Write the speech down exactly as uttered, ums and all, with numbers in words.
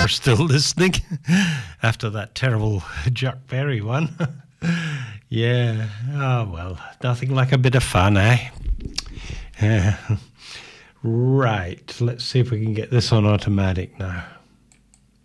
you're still listening after that terrible Chuck Berry one. Yeah, oh well, nothing like a bit of fun, eh? Yeah. Right, let's see if we can get this on automatic now.